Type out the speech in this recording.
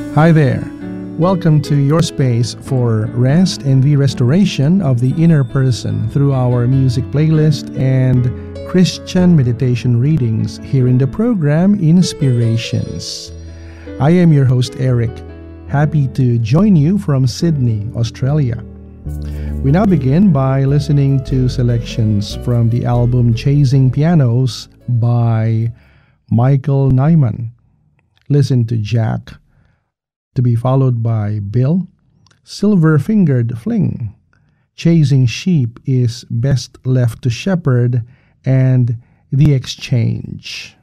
Hi there. Welcome to your space for rest and the restoration of the inner person through our music playlist and Christian meditation readings here in the program Inspirations. I am your host, Eric. Happy to join you from Sydney, Australia. We now begin by listening to selections from the album Chasing Pianos by Michael Nyman. Listen to Jack, to be followed by Bill, Silver-Fingered Fling, Chasing Sheep is Best Left to Shepherd, and The Exchange.